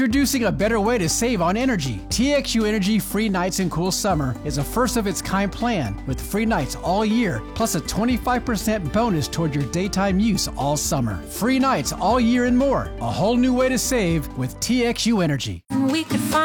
Introducing a better way to save on energy. TXU Energy Free Nights and Cool Summer is a first-of-its-kind plan with free nights all year, plus a 25% bonus toward your daytime use all summer. Free nights all year and more. A whole new way to save with TXU Energy. We could find